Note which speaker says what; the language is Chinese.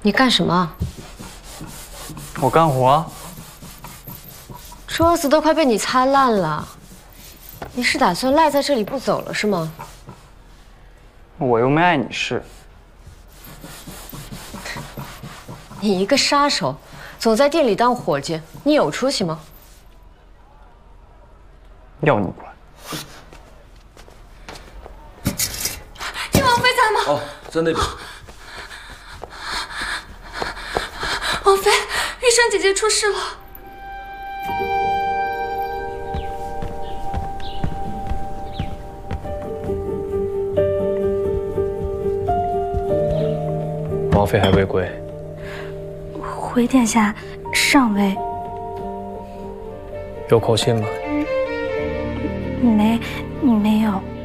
Speaker 1: 你干什么？
Speaker 2: 我干活啊。
Speaker 1: 桌子都快被你擦烂了，你是打算赖在这里不走了是吗？
Speaker 2: 我又没碍你事。
Speaker 1: 你一个杀手，总在店里当伙计，你有出息吗？
Speaker 2: 要你管！
Speaker 3: 叶王妃在吗？
Speaker 4: 哦，在那边。
Speaker 3: 王妃，玉珊姐姐出事了。
Speaker 4: 王妃还未归。
Speaker 5: 回殿下，尚未。
Speaker 4: 有口信吗？
Speaker 5: 没有。